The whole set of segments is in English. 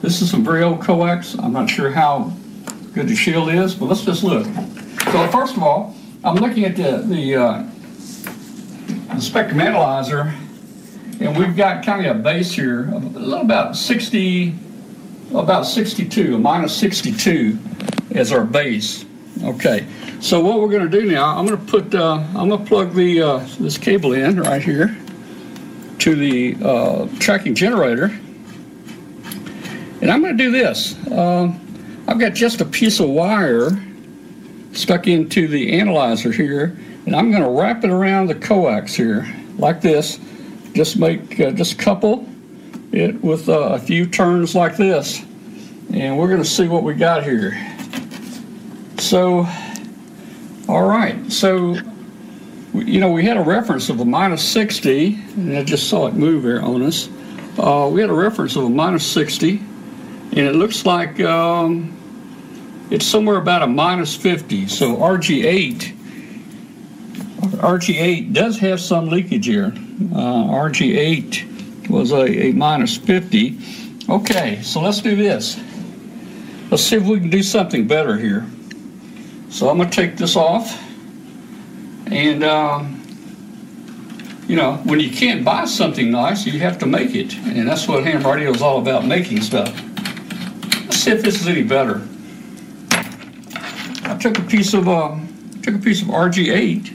This is some very old coax. I'm not sure how good the shield is, but let's just look. So first of all, I'm looking at the spectrum analyzer, and we've got kind of a base here of about 62, a minus 62 as our base. Okay, so what we're going to do now, I'm going to plug this cable in right here to the tracking generator, and I'm going to do this. I've got just a piece of wire stuck into the analyzer here, and I'm going to wrap it around the coax here like this. Just couple it with a few turns like this, and we're going to see what we got here. So, all right, so we had a reference of a minus 60, and I just saw it move there on us. We had a reference of a minus 60, and it looks like it's somewhere about a minus 50. So RG8 does have some leakage here. RG8 was a minus 50. Okay, so let's do this. Let's see if we can do something better here. So I'm going to take this off, and when you can't buy something nice, you have to make it, and that's what ham radio is all about, making stuff. Let's see if this is any better. I took a piece of RG8,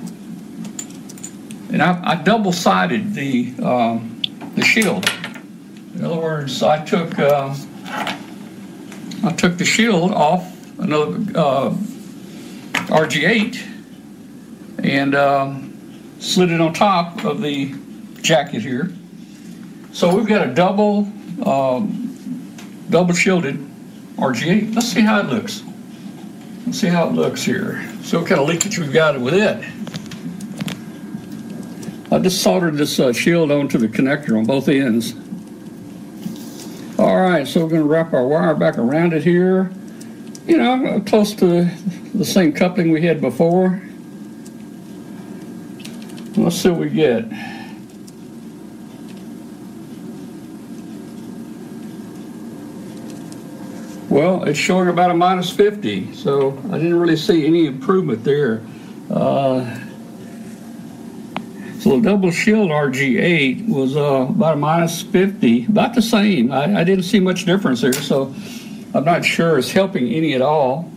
and I double-sided the shield. In other words, I took the shield off another RG8 and slid it on top of the jacket here. So we've got a double shielded RG8. Let's see how it looks. Let's see how it looks here. See what kind of leakage we've got with it. I just soldered this shield onto the connector on both ends. All right, so we're going to wrap our wire back around it here. Close to the same coupling we had before. Let's see what we get. Well, it's showing about a minus 50, so I didn't really see any improvement there. So the double shield RG8 was about a minus 50, about the same. I didn't see much difference there, so I'm not sure it's helping any at all.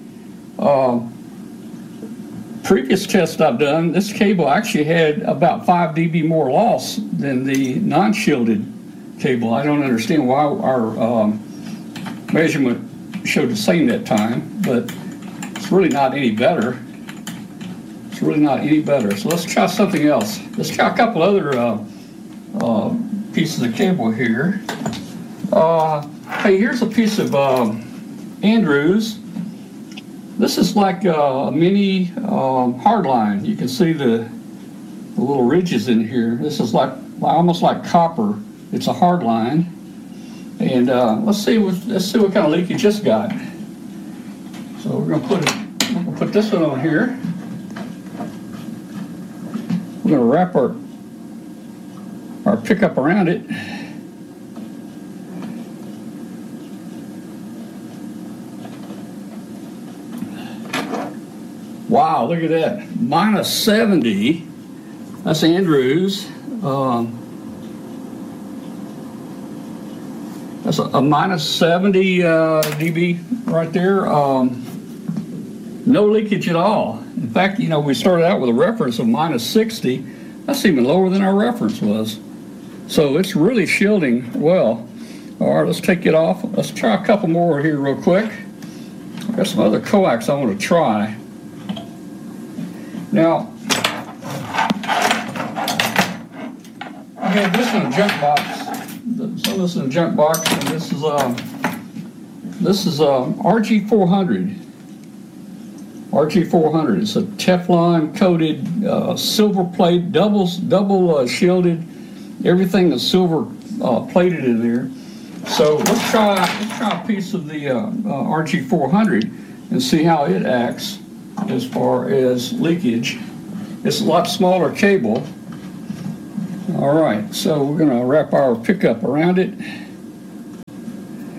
Previous tests I've done, this cable actually had about 5 dB more loss than the non-shielded cable. I don't understand why our measurement showed the same that time, but it's really not any better. It's really not any better. So let's try something else. Let's try a couple other pieces of cable here. Hey, here's a piece of Andrews. This is like a mini hardline. You can see the little ridges in here. This is almost like copper. It's a hardline. And let's see what kind of leakage it's got. So we're gonna put this one on here. We're gonna wrap our pickup around it. Wow, look at that. Minus 70. That's Andrews. That's a minus 70 dB right there. No leakage at all. In fact, we started out with a reference of minus 60. That's even lower than our reference was. So it's really shielding well. All right, let's take it off. Let's try a couple more here real quick. I've got some other coax I want to try. Now, I had this in a junk box. Some of this in a junk box, and this is RG400. RG400. It's a Teflon coated silver plate, double shielded. Everything is silver plated in there. So let's try a piece of the RG400 and see how it acts as far as leakage. It's a lot smaller cable. All right, so we're going to wrap our pickup around it.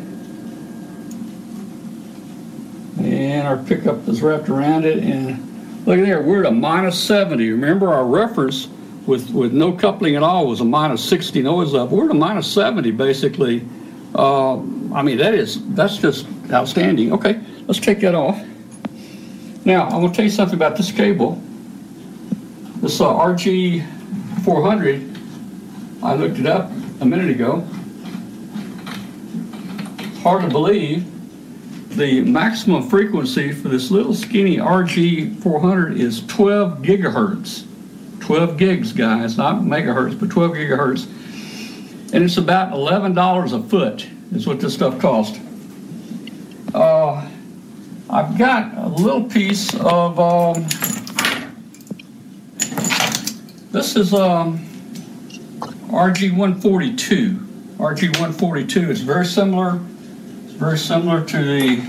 and our pickup is wrapped around it. And look there, we're at a minus 70. Remember, our reference with no coupling at all was a minus 60 noise level. We're at a minus 70 basically. I mean, that's just outstanding. Okay, let's take that off. Now, I want to tell you something about this cable. This RG400, I looked it up a minute ago. Hard to believe. The maximum frequency for this little skinny RG400 is 12 gigahertz. 12 gigs, guys, not megahertz, but 12 gigahertz. And it's about $11 a foot is what this stuff costs. I've got a little piece of, this is RG142. RG142 is very similar. It's very similar to the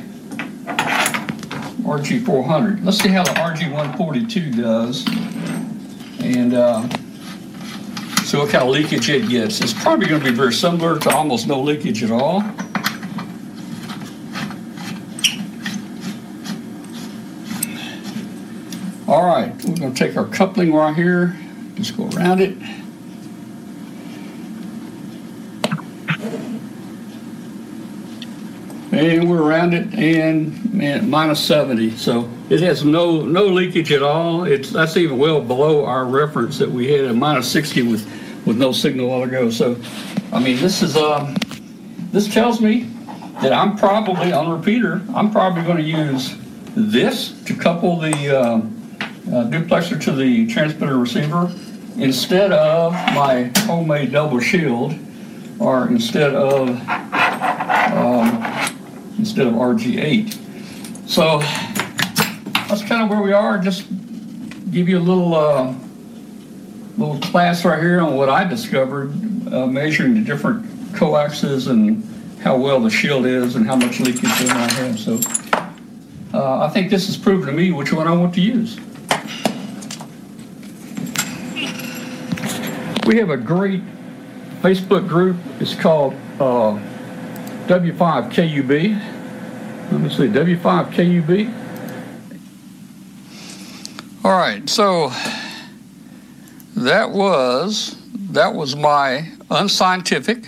RG400. Let's see how the RG142 does. And see what kind of leakage it gets. It's probably going to be very similar to almost no leakage at all. All right, we're going to take our coupling right here, just go around it. And we're around it, and minus 70. So it has no leakage at all. That's even well below our reference that we had at minus 60 with no signal a while ago. So, I mean, this tells me that I'm probably on repeater. I'm probably going to use this to couple the duplexer to the transmitter receiver instead of my homemade double shield, or instead of RG8. So that's kind of where we are. Just give you a little class right here on what I discovered measuring the different coaxes and how well the shield is and how much leakage it might have. So I think this has proven to me which one I want to use. We have a great Facebook group. It's called W5KUB. Let me see, W5KUB. All right, so that was my unscientific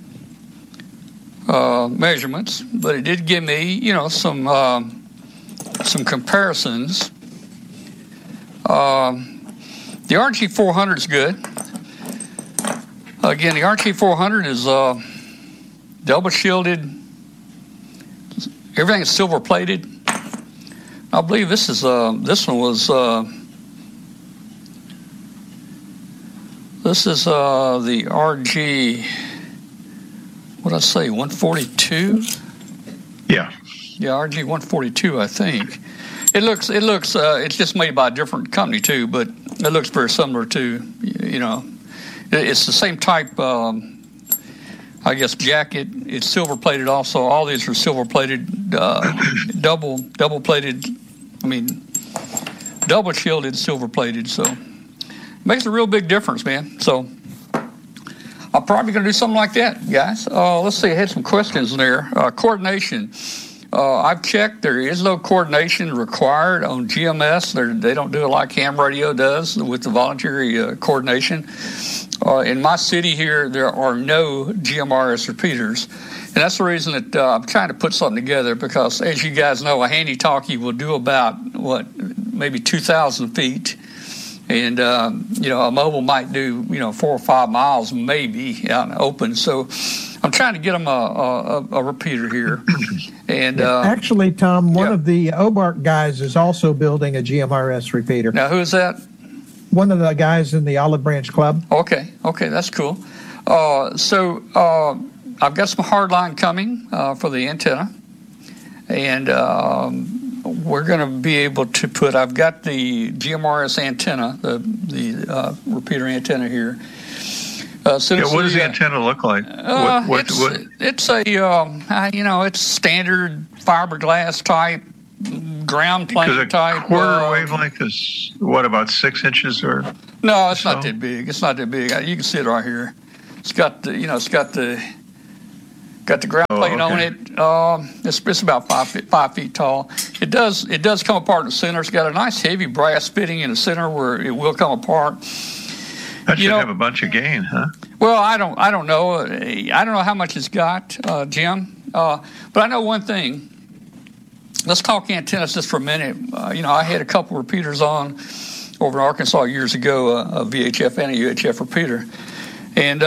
measurements, but it did give me, some comparisons. The RG400 is good. Again, the RG400 is double shielded. Everything is silver plated. I believe this one was this is the RG. What did I say? 142. Yeah. Yeah, RG 142. I think it looks. It's just made by a different company too, but it looks very similar to. It's the same type. I guess jacket. It's silver plated also. All these are silver plated, double plated. Double shielded, silver plated. So it makes a real big difference, man. So I'm probably going to do something like that, guys. Let's see. I had some questions there. Coordination. I've checked. There is no coordination required on GMS. They don't do it like ham radio does with the voluntary coordination. In my city here, there are no GMRS repeaters. And that's the reason that I'm trying to put something together because, as you guys know, a handy-talkie will do about, maybe 2,000 feet. And, a mobile might do, 4 or 5 miles maybe out in the open. So I'm trying to get them a repeater here. And actually, Tom, one of the Obark guys is also building a GMRS repeater. Now, who is that? One of the guys in the Olive Branch Club. Okay, that's cool. So I've got some hardline coming for the antenna, and we're going to be able to put. I've got the GMRS antenna, the repeater antenna here. What does the antenna look like? It's a it's standard fiberglass type. Ground plane type. Quarter wavelength is what, about 6 inches or? No, it's not that big. It's not that big. You can see it right here. It's got the Got the ground plate on okay. it. It's about 5 feet tall. It does come apart in the center. It's got a nice heavy brass fitting in the center where it will come apart. That should have a bunch of gain, huh? Well, I don't know. I don't know how much it's got, Jim. But I know one thing. Let's talk antennas just for a minute. I had a couple repeaters on over in Arkansas years ago, a VHF and a UHF repeater, and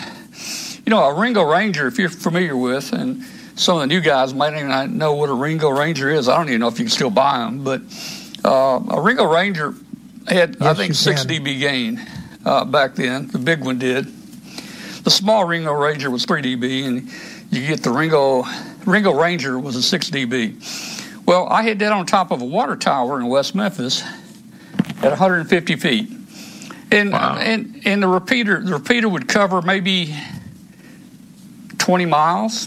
a Ringo Ranger, if you're familiar with, and some of the new guys might even not know what a Ringo Ranger is. I don't even know if you can still buy them, but a Ringo Ranger had, yes, I think, 6 dB gain back then. The big one did. The small Ringo Ranger was 3 dB, and you get the Ringo Ranger was a 6 dB. Well, I had that on top of a water tower in West Memphis at 150 feet. And, wow. and the repeater would cover maybe 20 miles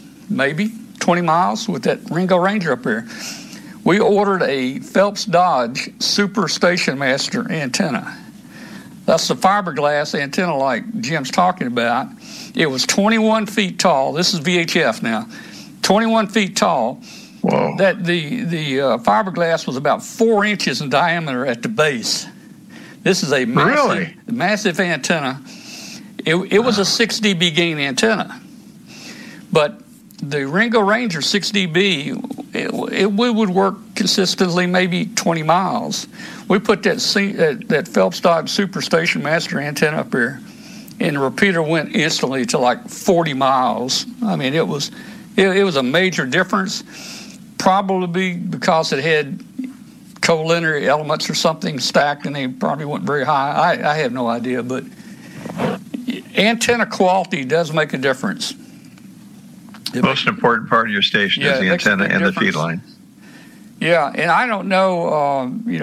with that Ringo Ranger up there. We ordered a Phelps Dodge Super Station Master antenna. That's the fiberglass antenna like Jim's talking about. It was 21 feet tall. This is VHF now. 21 feet tall. Whoa. That the fiberglass was about 4 inches in diameter at the base. This is a massive antenna. It was a 6 dB gain antenna. But the Ringo Ranger 6 dB, it would work consistently maybe 20 miles. We put that Phelps Dodge Super Station Master antenna up there, and the repeater went instantly to like 40 miles. I mean, it was a major difference, probably because it had collinear elements or something stacked, and they probably went very high. I have no idea, but antenna quality does make a difference. The most important part of your station is the antenna and the feed line. Yeah, and I don't know.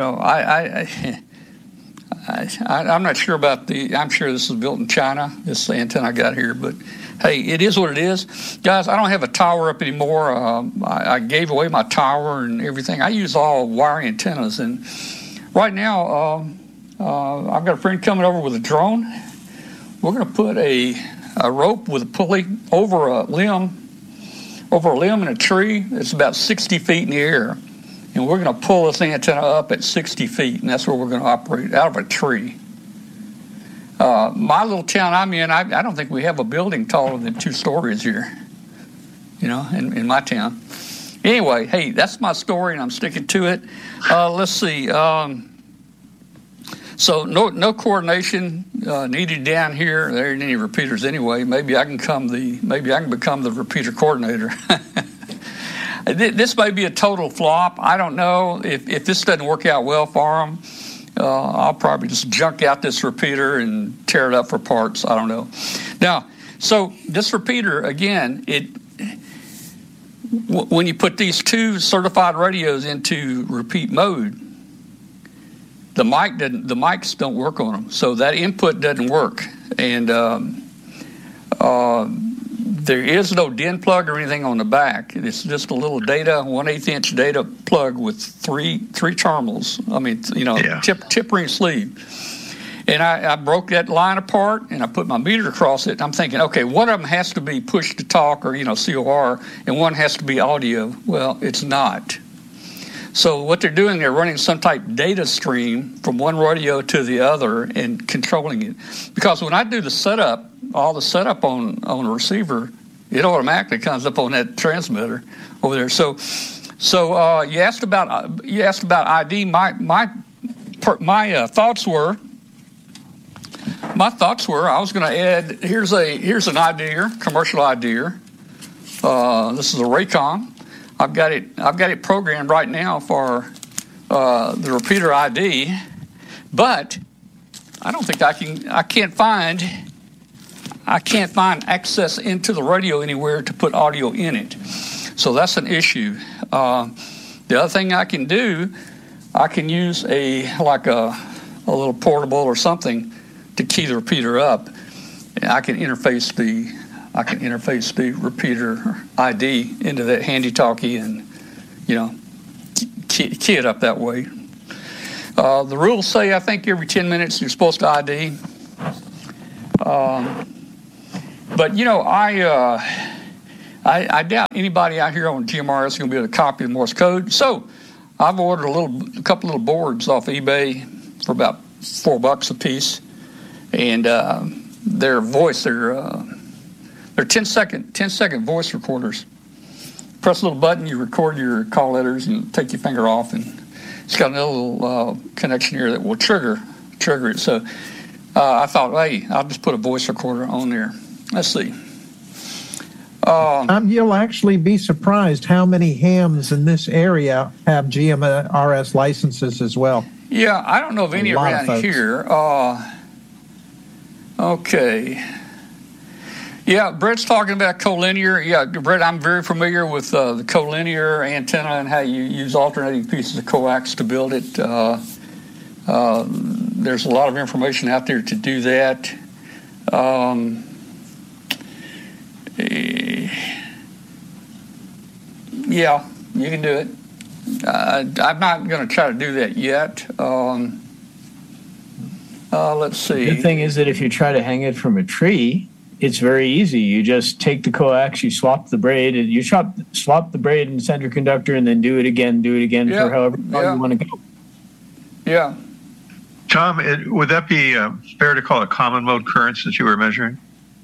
I'm not sure about I'm sure this is built in China. This antenna I got here, but hey, it is what it is, guys. I don't have a tower up anymore. I gave away my tower and everything. I use all wire antennas, and right now I've got a friend coming over with a drone. We're going to put a rope with a pulley over a limb in a tree that's about 60 feet in the air. And we're going to pull this antenna up at 60 feet, and that's where we're going to operate, out of a tree. My little town I'm in, I don't think we have a building taller than 2 stories here, in my town. Anyway, hey, that's my story, and I'm sticking to it. Let's see. So no coordination needed down here. There ain't any repeaters anyway. Maybe I can become the repeater coordinator. This may be a total flop. I don't know. If this doesn't work out well for them, I'll probably just junk out this repeater and tear it up for parts. I don't know. Now, so this repeater, again, when you put these 2 certified radios into repeat mode, the mics don't work on them, so that input doesn't work, and there is no DIN plug or anything on the back. It's just a little 1/8 inch data plug with three terminals. I mean, tip ring sleeve. And I broke that line apart, and I put my meter across it. I'm thinking, okay, one of them has to be push to talk or COR, and one has to be audio. Well, it's not. So what they're doing, they're running some type of data stream from one radio to the other and controlling it. Because when I do the setup, all the setup on a receiver, it automatically comes up on that transmitter over there. So you asked about ID. My thoughts were I was going to add. Here's an IDER, commercial IDER. This is a Raycom. I've got it programmed right now for the repeater ID, but I don't think I can't find access into the radio anywhere to put audio in it. So that's an issue. The other thing I can do, I can use a little portable or something to key the repeater up. I can interface the repeater ID into that handy-talkie and, key it up that way. The rules say, I think, every 10 minutes you're supposed to ID. But, I doubt anybody out here on GMRS is going to be able to copy the Morse code. So I've ordered a couple little boards off eBay for about $4 a piece, and they're 10-second voice recorders. Press a little button, you record your call letters, and take your finger off, and it's got a little connection here that will trigger it. So I thought, hey, I'll just put a voice recorder on there. Let's see. You'll actually be surprised how many hams in this area have GMRS licenses as well. Yeah, I don't know of any around here. Okay. Yeah, Brett's talking about collinear. Yeah, Brett, I'm very familiar with the collinear antenna and how you use alternating pieces of coax to build it. There's a lot of information out there to do that. Yeah, you can do it. I'm not going to try to do that yet. Let's see. The good thing is that if you try to hang it from a tree, it's very easy. You just take the coax, you swap the braid, and you swap the braid and center conductor, and then do it again for however long you want to go. Yeah. Tom, would that be fair to call it common mode currents that you were measuring?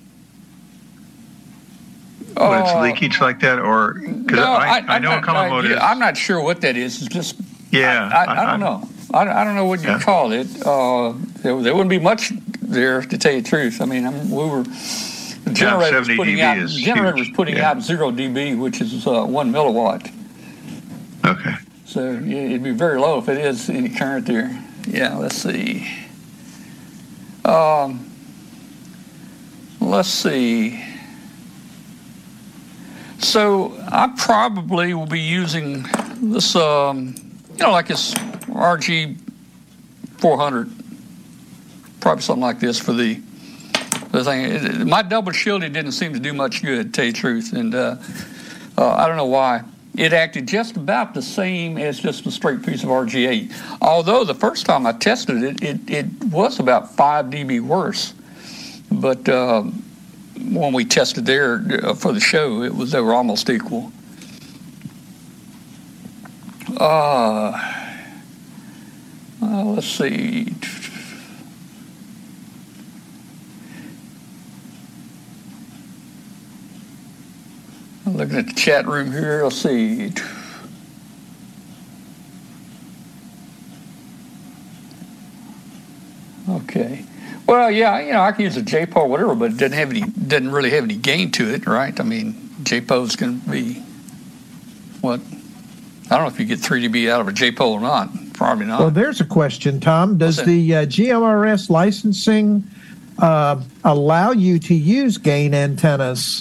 When it's leakage like that, or because I know common mode is. I'm not sure what that is. It's just I don't know. I don't know what you call it. There wouldn't be much there, to tell you the truth. I mean, the generator was putting out 0 dB, which is 1 milliwatt. Okay. So it'd be very low if it is any current there. Yeah. Let's see. Let's see. So I probably will be using this, like this RG 400, probably something like this for the thing. My double shielding didn't seem to do much good, to tell you the truth, and I don't know why. It acted just about the same as just a straight piece of RG8. Although the first time I tested it was about 5 dB worse, but when we tested there for the show, they were almost equal. Let's see. I'm looking at the chat room here. Let's see. Okay. Well, yeah, I can use a JPO or whatever, but it doesn't really have any gain to it, right? I mean, JPO is going to be what? I don't know if you get 3 dB out of a JPO or not. Probably not. Well, there's a question, Tom. Does the GMRS licensing allow you to use gain antennas?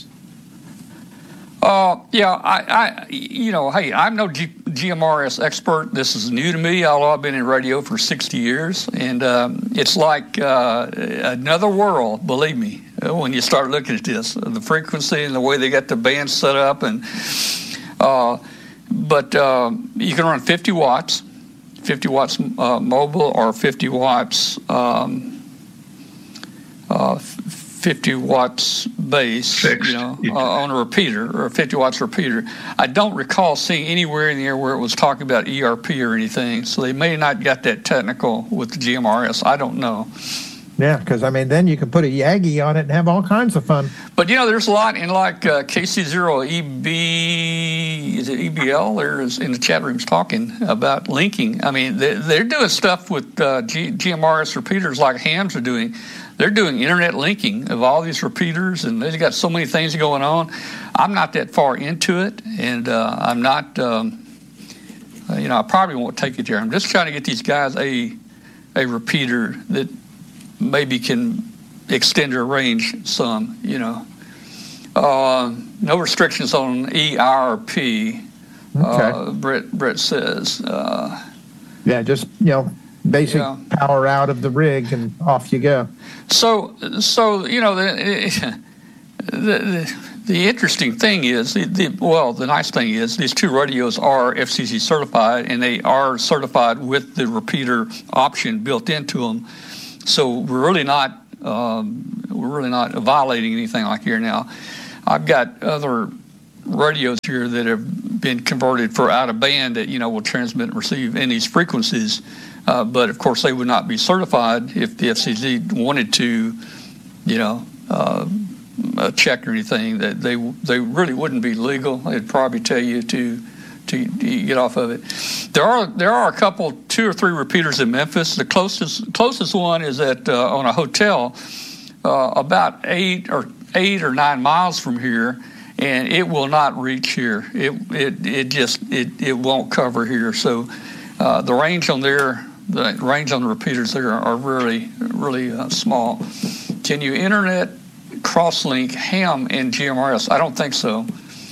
Hey, I'm no GMRS expert. This is new to me, although I've been in radio for 60 years. And it's like another world, believe me, when you start looking at this. The frequency and the way they got the band set up. But you can run 50 watts mobile, or 50 watts 50 watts base, fixed, on a repeater, or a 50 watts repeater. I don't recall seeing anywhere in there where it was talking about ERP or anything, so they may not get that technical with the GMRS. I don't know. Yeah, because, then you can put a Yagi on it and have all kinds of fun. But, there's a lot in, like, KC0EB, is it EBL? There's in the chat rooms talking about linking. They're doing stuff with GMRS repeaters like hams are doing. They're doing internet linking of all these repeaters, and they've got so many things going on. I'm not that far into it, and I'm not, I probably won't take it there. I'm just trying to get these guys a repeater that maybe can extend their range some, No restrictions on ERP, okay. Brett says. Just, basic power out of the rig and off you go. So the interesting thing is, the nice thing is these two radios are FCC certified, and they are certified with the repeater option built into them. So we're really not violating anything like here now. I've got other radios here that have been converted for out of band that will transmit and receive in these frequencies, but of course they would not be certified if the FCC wanted to, check or anything. That they really wouldn't be legal. They'd probably tell you to get off of it. There are a couple, 2 or 3 repeaters in Memphis. The closest one is at on a hotel about 8 or 9 miles from here, and it will not reach here. It won't cover here. So the range on the repeaters there are really small. Can you internet crosslink ham and GMRS? I don't think so.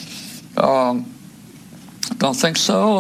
Don't think so.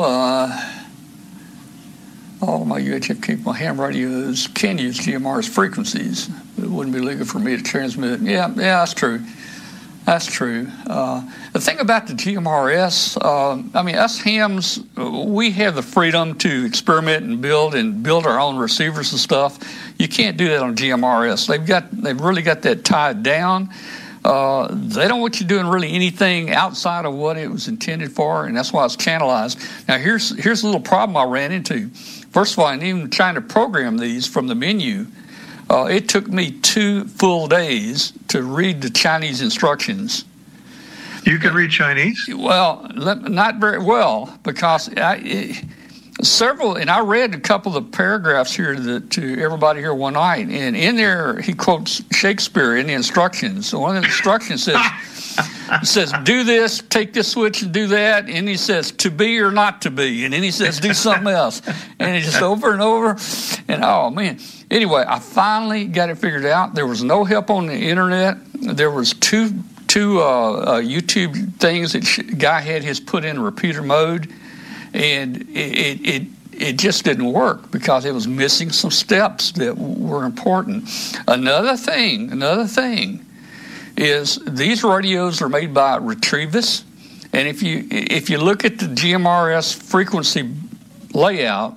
All my UHF ham radios can use GMRS frequencies. It wouldn't be legal for me to transmit. Yeah, that's true. That's true. The thing about the GMRS, us hams, we have the freedom to experiment and build our own receivers and stuff. You can't do that on GMRS. They've really got that tied down. They don't want you doing really anything outside of what it was intended for, and that's why it's channelized. Now, here's a little problem I ran into. First of all, and even trying to program these from the menu, it took me 2 full days to read the Chinese instructions. You can read Chinese? Well, not very well, because I read a couple of paragraphs here to everybody here one night, and in there he quotes Shakespeare in the instructions. So one of the instructions says, do this, take this switch and do that, and he says, to be or not to be, and then he says, do something else, and it's just over and over, and oh man. Anyway, I finally got it figured out. There was no help on the internet. There was two YouTube things that guy had his put in repeater mode, and it just didn't work because it was missing some steps that were important. Another thing is these radios are made by Retrievus, and if you look at the GMRS frequency layout,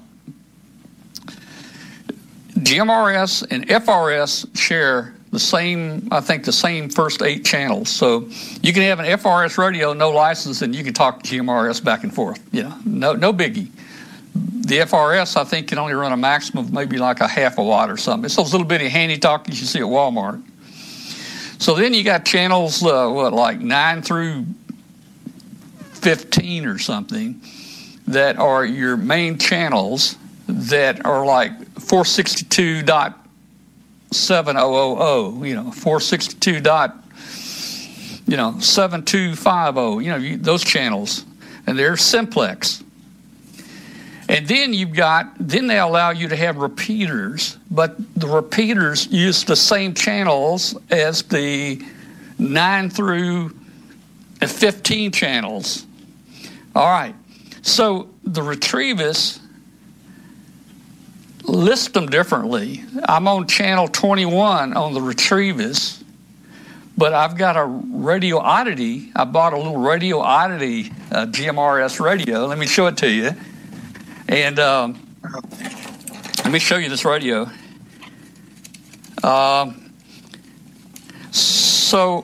GMRS and FRS share the same first 8 channels. So you can have an FRS radio, no license, and you can talk to GMRS back and forth. No biggie. The FRS, I think, can only run a maximum of maybe like a half a watt or something. It's those little bitty handy talkies you see at Walmart. So then you got channels, like 9 through 15 or something, that are your main channels that are like 462.700, 462.7250, those channels, and they're simplex. And then they allow you to have repeaters, but the repeaters use the same channels as the 9 through 15 channels. All right, so the Retrievus list them differently. I'm on channel 21 on the Retrievus, but I've got a Radio Oddity. I bought a little Radio Oddity GMRS radio. Let me show it to you. And let me show you this radio. So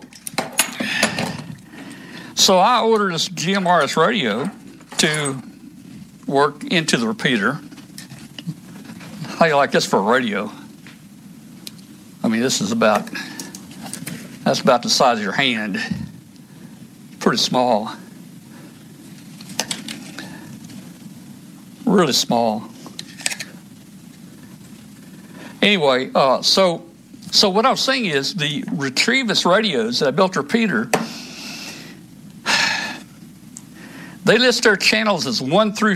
I ordered this GMRS radio to work into the repeater. How do you like this for a radio? I mean, that's about the size of your hand. Pretty small. Really small. Anyway, so what I was saying is the Retrievus radios that I built repeater, they list their channels as 1 through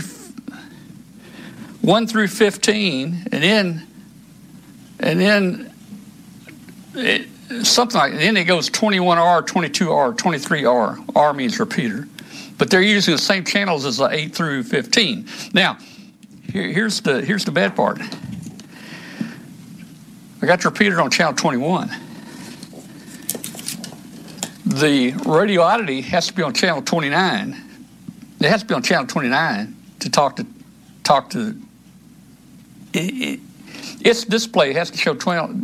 15, and then something like, and then it goes 21R, 22R, 23R. R means repeater. But they're using the same channels as the 8 through 15. Now, here's the bad part. I got the repeater on channel 21. The Radio Oddity has to be on channel 29. It has to be on channel 29 to talk to its display has to show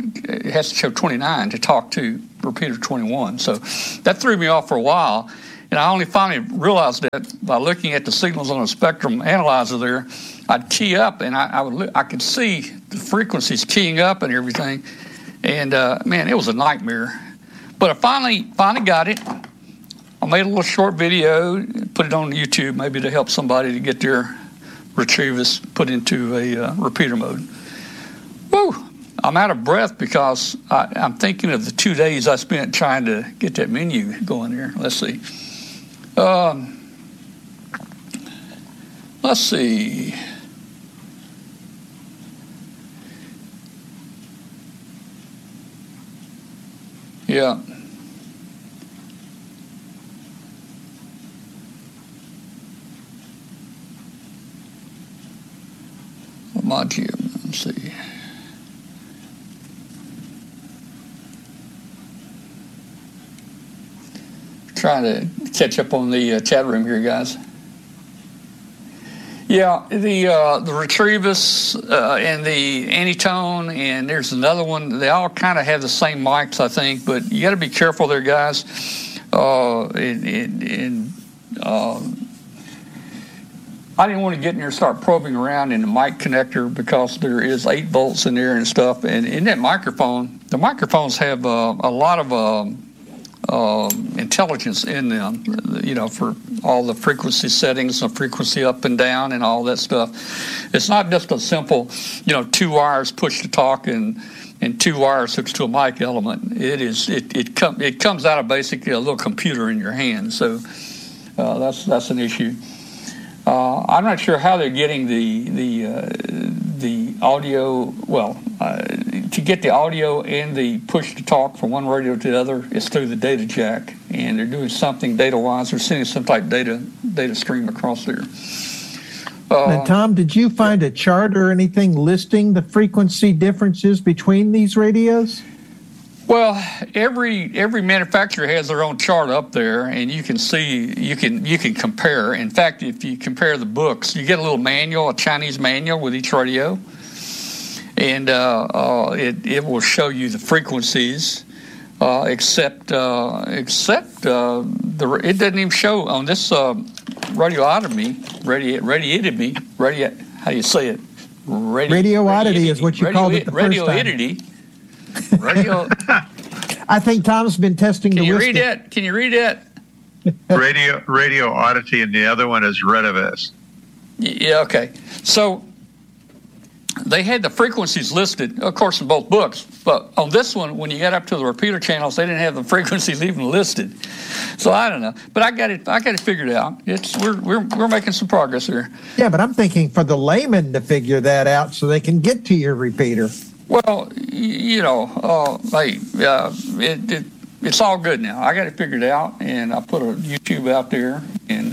29 to talk to repeater 21. So that threw me off for a while. And And I only finally realized that by looking at the signals on a spectrum analyzer there. I'd key up, and I could see the frequencies keying up and everything. And, man, it was a nightmare. But I finally got it. I made a little short video, put it on YouTube maybe to help somebody to get their retrievers put into a repeater mode. Woo! I'm out of breath because I'm thinking of the 2 days I spent trying to get that menu going there. Let's see. Let's see. Yeah. Mod here. Let's see. Trying to catch up on the chat room here, guys. Yeah, the Retrievus and the Anytone, and there's another one. They all kind of have the same mics, I think, but you got to be careful there, guys. I didn't want to get in there and start probing around in the mic connector because there is 8 volts in there and stuff. And in that microphone, the microphones have a lot of intelligence in them, for all the frequency settings, the frequency up and down and all that stuff. It's not just a simple, 2 wires push to talk and 2 wires hooks to a mic element. It comes out of basically a little computer in your hand. So that's an issue. I'm not sure how they're getting the audio. Well, to get the audio and the push to talk from one radio to the other is through the data jack, and they're doing something data-wise. They're sending some type data stream across there. And Tom, did you find a chart or anything listing the frequency differences between these radios? Well, every manufacturer has their own chart up there, and you can see you can compare. In fact, if you compare the books, you get a little manual, a Chinese manual with each radio, and it will show you the frequencies. Except it doesn't even show on this radiotomy. How do you say it? Radioiddity is what you called it the first time. Radio. I think Tom's been testing the wisdom. Can you read it? Radio oddity, and the other one is Retevis. Yeah, okay. So they had the frequencies listed, of course, in both books. But on this one, when you got up to the repeater channels, they didn't have the frequencies even listed. So I don't know, but I got it figured out. We're making some progress here. Yeah, but I'm thinking for the layman to figure that out so they can get to your repeater. Well, it's all good now. I got it figured out, and I put a YouTube out there, and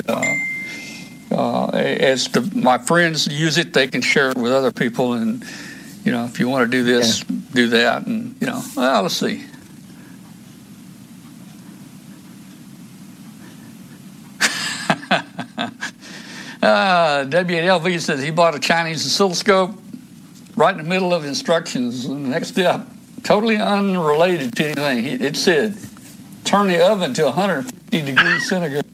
as my friends use it, they can share it with other people, and if you want to do this, do that, and let's see. W8LV says he bought a Chinese oscilloscope right in the middle of instructions, and the next step, totally unrelated to anything. It said, turn the oven to 150 degrees centigrade.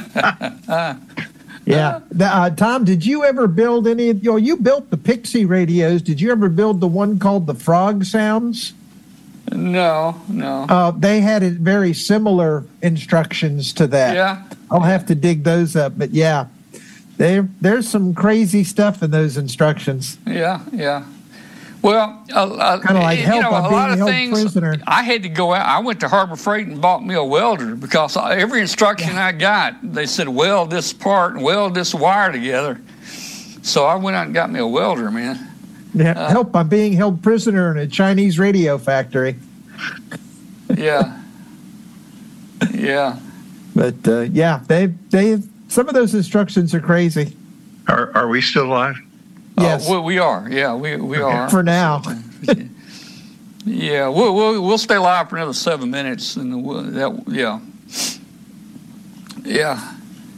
Yeah. Tom, did you ever build any of you built the Pixie radios. Did you ever build the one called the Frog Sounds? No. They had very similar instructions to that. Yeah. I'll have to dig those up, but yeah. There's some crazy stuff in those instructions. Yeah. Well, kind of like help. A lot of things. Prisoner. I had to go out. I went to Harbor Freight and bought me a welder because every instruction I got, they said weld this part and weld this wire together. So I went out and got me a welder, man. Yeah, help! I'm being held prisoner in a Chinese radio factory. Yeah. But they some of those instructions are crazy. Are we still live? Yes, we are. Yeah, we are for now. Yeah, we'll stay live for another 7 minutes, and yeah.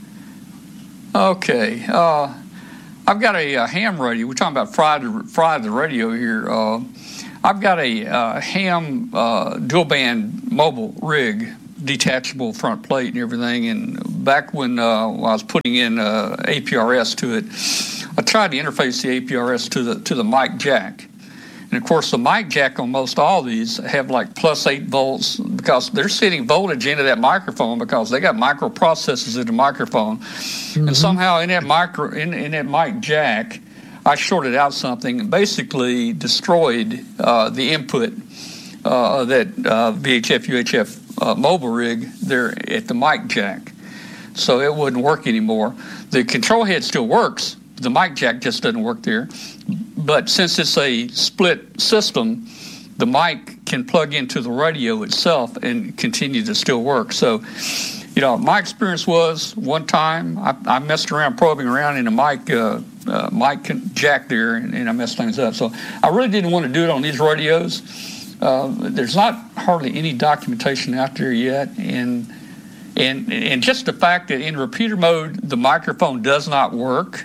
Okay. I've got a ham radio. We're talking about fry the radio here. I've got a ham dual band mobile rig, detachable front plate and everything, and back when I was putting in APRS to it, I tried to interface the APRS to the mic jack. And, of course, the mic jack on most all these have like plus 8 volts because they're sending voltage into that microphone because they got microprocessors in the microphone. Mm-hmm. And somehow in that mic jack, I shorted out something and basically destroyed the input of that VHF, UHF mobile rig there at the mic jack. So it wouldn't work anymore. The control head still works. The mic jack just doesn't work there. But since it's a split system, the mic can plug into the radio itself and continue to still work. So, my experience was one time I messed around probing around in a mic jack there, and I messed things up. So I really didn't want to do it on these radios. There's not hardly any documentation out there yet, and just the fact that in repeater mode the microphone does not work.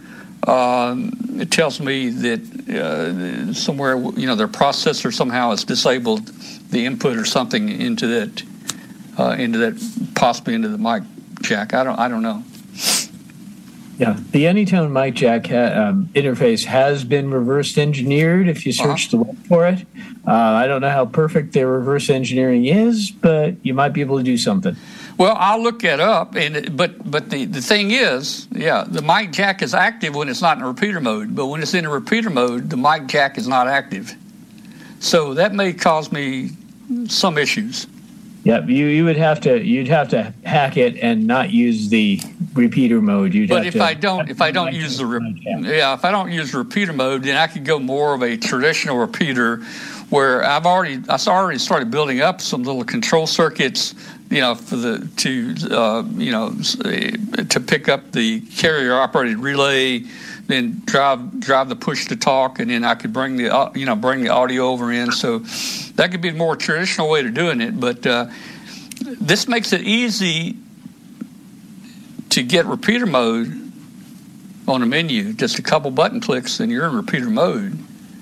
It tells me that somewhere, their processor somehow has disabled the input or something into that, possibly into the mic jack. I don't know. Yeah, the Anytone mic jack interface has been reverse engineered if you search the web for it. I don't know how perfect their reverse engineering is, but you might be able to do something. Well, I'll look it up, but the thing is, the mic jack is active when it's not in repeater mode, but when it's in a repeater mode, the mic jack is not active. So that may cause me some issues. Yeah, you'd have to hack it and not use the repeater mode. If I don't use repeater mode, then I could go more of a traditional repeater, where I already started building up some little control circuits, to pick up the carrier operated relay, then drive the push to talk, and then I could bring the audio over in. So that could be a more traditional way to doing it, but this makes it easy to get repeater mode on a menu. Just a couple button clicks and you're in repeater mode.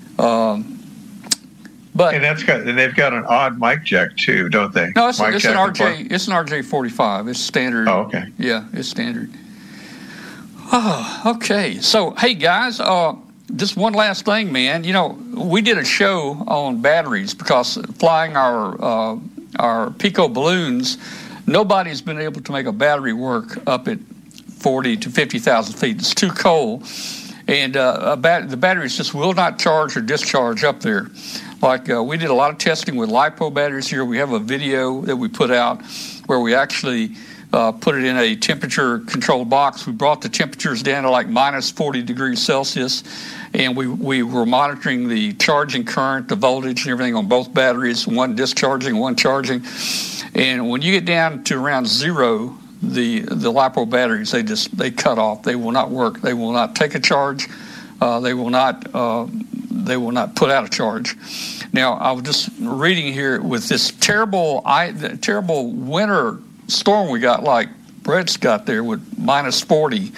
And they've got an odd mic jack too, don't they? No, it's an RJ45. It's standard. Oh, okay. Yeah, it's standard. Oh, okay. So, hey guys, just one last thing, man. We did a show on batteries because flying our Pico balloons, nobody's been able to make a battery work up at 40 to 50,000 feet. It's too cold, and the batteries just will not charge or discharge up there. Like we did a lot of testing with LiPo batteries here. We have a video that we put out where we actually put it in a temperature-controlled box. We brought the temperatures down to like minus 40 degrees Celsius, and we were monitoring the charging current, the voltage, and everything on both batteries, one discharging, one charging. And when you get down to around zero, the LiPo batteries, they cut off. They will not work. They will not take a charge. They will not put out a charge. Now, I was just reading here with this terrible winter storm we got, like Brett's got there with minus 40.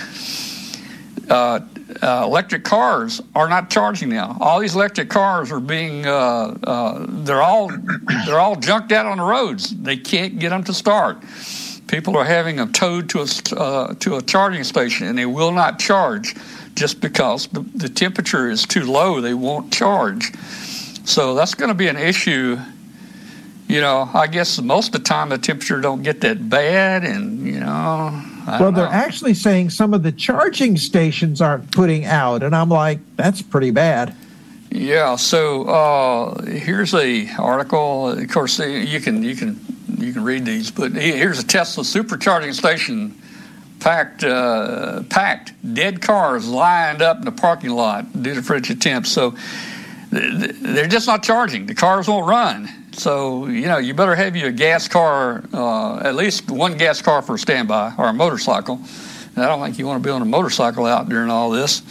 Electric cars are not charging now. All these electric cars are being they're all junked out on the roads. They can't get them to start. People are having them towed to a charging station, and they will not charge just because the temperature is too low. They won't charge. So that's going to be an issue. I guess most of the time the temperature don't get that bad, and they're actually saying some of the charging stations aren't putting out, and I'm like, that's pretty bad. Yeah. So here's a article. Of course, you can read these, but here's a Tesla supercharging station packed, dead cars lined up in the parking lot due to frigid temps. So they're just not charging. The cars won't run. So, you better have you a gas car, at least one gas car for a standby, or a motorcycle. And I don't think you want to be on a motorcycle out during all this.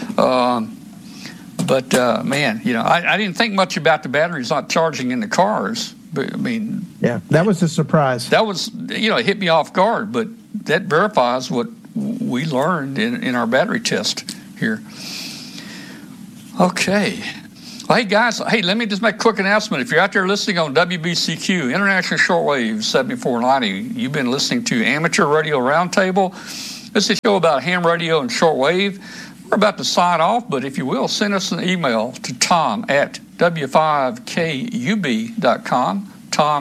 But man, I didn't think much about the batteries not charging in the cars. But, I mean... Yeah, that was a surprise. That was, it hit me off guard, but that verifies what we learned in our battery test here. Okay. Hey, guys, let me just make a quick announcement. If you're out there listening on WBCQ, International Shortwave 7490, you've been listening to Amateur Radio Roundtable. This is a show about ham radio and shortwave. We're about to sign off, but if you will, send us an email to tom@w5kub.com,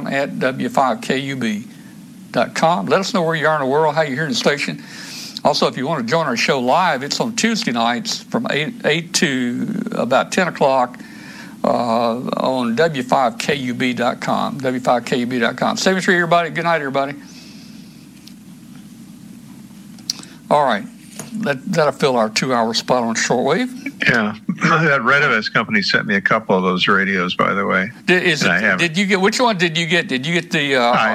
tom@w5kub.com. Let us know where you are in the world, how you're hearing the station. Also, if you want to join our show live, it's on Tuesday nights from 8 to about 10 o'clock on w5kub.com, w5kub.com. 73, everybody. Good night, everybody. All right. That'll fill our 2-hour spot on shortwave. Yeah. That Renovus company sent me a couple of those radios, by the way. Did you get, which one did you get? Did you get the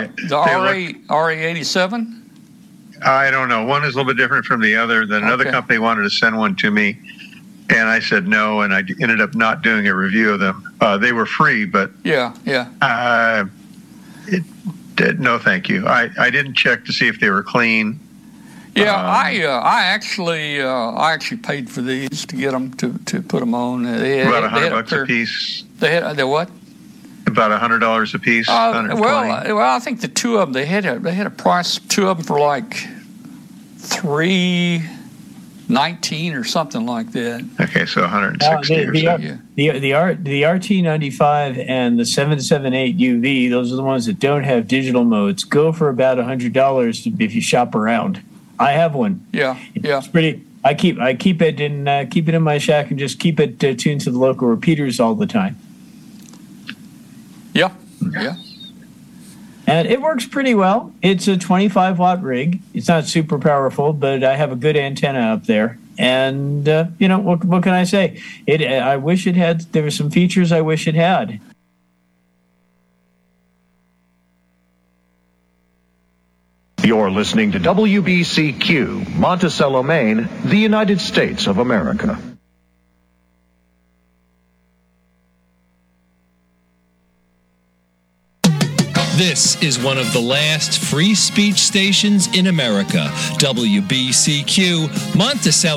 RA87? I don't know. One is a little bit different from the other. Then another company wanted to send one to me, and I said no, and I ended up not doing a review of them. They were free, but no, thank you. I didn't check to see if they were clean. Yeah, I actually paid for these to get them to put them on. About $100 a piece. They had what? About $100 a piece. Well, I think the two of them they had a price. Two of them for like $319 or something like that. Okay, so $160. The RT95 and the 778 UV. Those are the ones that don't have digital modes. Go for about $100 if you shop around. I have one. Yeah. It's pretty. I keep it in my shack and just keep it tuned to the local repeaters all the time. Yeah. And it works pretty well. It's a 25-watt rig. It's not super powerful, but I have a good antenna up there. And what can I say? I wish it had. There were some features I wish it had. You're listening to WBCQ, Monticello, Maine, the United States of America. This is one of the last free speech stations in America. WBCQ, Monticello.